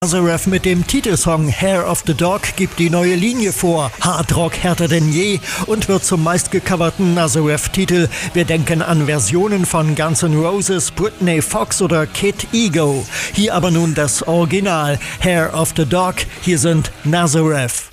Nazareth mit dem Titelsong Hair of the Dog gibt die neue Linie vor. Hardrock härter denn je und wird zum meistgecoverten Nazareth-Titel. Wir denken an Versionen von Guns N' Roses, Britney Fox oder Kid Ego. Hier aber nun das Original Hair of the Dog. Hier sind Nazareth.